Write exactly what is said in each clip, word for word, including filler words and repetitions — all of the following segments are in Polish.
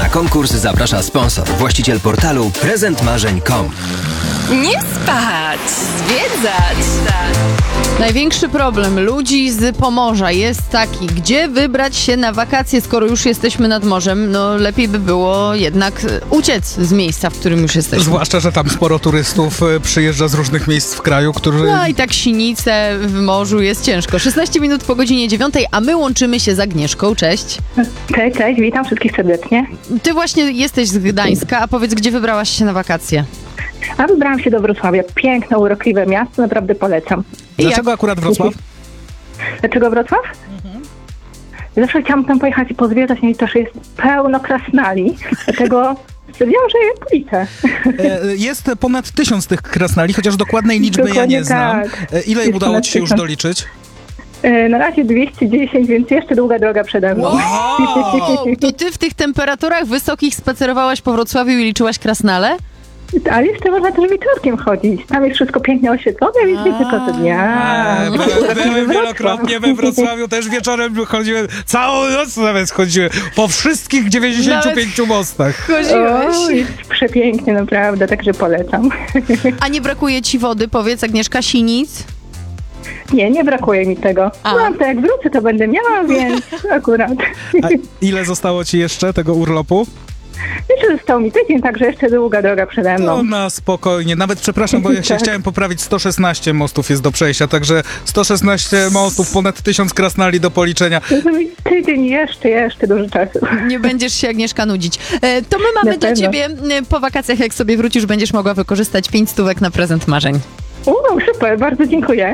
Na konkurs zaprasza sponsor, właściciel portalu prezent marzeń kropka com. Nie spać, zwiedzać. Największy problem ludzi z Pomorza jest taki, gdzie wybrać się na wakacje, skoro już jesteśmy nad morzem. No lepiej by było jednak uciec z miejsca, w którym już jesteśmy. Zwłaszcza, że tam sporo turystów przyjeżdża z różnych miejsc w kraju, którzy... No i tak Sinice w morzu jest ciężko. szesnaście minut po godzinie dziewiątej, a my łączymy się z Agnieszką. Cześć. Cześć, cześć, witam wszystkich serdecznie. Ty właśnie jesteś z Gdańska, a powiedz, gdzie wybrałaś się na wakacje? A wybrałam się do Wrocławia. Piękne, urokliwe miasto, naprawdę polecam. Dlaczego akurat Wrocław? Dlaczego Wrocław? Mhm. Zawsze chciałam tam pojechać i pozwiedzać, no i też jest pełno krasnali, dlatego stwierdziłam, że je policzę. Jest ponad tysiąc tych krasnali, chociaż dokładnej liczby Dokładnie ja nie znam. tak. Ile Jest udało ponad ci się już tysiąc. doliczyć? Na razie dwieście dziesięć, więc jeszcze długa droga przede mną. Wow! To ty w tych temperaturach wysokich spacerowałaś po Wrocławiu i liczyłaś krasnale? Ale jeszcze można też wieczorkiem chodzić. Tam jest wszystko pięknie oświetlone, więc nie tylko co dnia. Byłem wielokrotnie we Wrocławiu, też wieczorem chodziłem, całą noc nawet chodziłem, po wszystkich dziewięćdziesięciu pięciu mostach. Chodziłeś. O, jest przepięknie, naprawdę, także polecam. A nie brakuje ci wody, powiedz, Agnieszka, Sinic? Nie, nie brakuje mi tego. A. Mam to, jak wrócę, to będę miała, więc akurat. A ile zostało ci jeszcze tego urlopu? Jeszcze został mi tydzień, także jeszcze długa droga przede No mną. na spokojnie, nawet przepraszam, bo ja się Tak. chciałem poprawić, sto szesnaście mostów jest do przejścia, także sto szesnaście mostów, ponad tysiąc krasnali do policzenia. To mi tydzień, jeszcze, jeszcze dużo czasu. Nie będziesz się, Agnieszka, nudzić. E, to my mamy Na dla pewno. ciebie e, po wakacjach, jak sobie wrócisz, będziesz mogła wykorzystać pięć stówek na prezent marzeń. Uuu, super, bardzo dziękuję.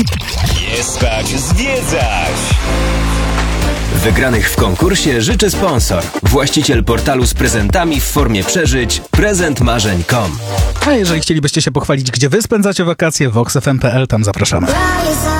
Nie spać, zwiedzać! Wygranych w konkursie życzy sponsor, właściciel portalu z prezentami w formie przeżyć prezent marzeń kropka com. A jeżeli chcielibyście się pochwalić, gdzie wy spędzacie wakacje, vox f m kropka p l, tam zapraszamy. Fly us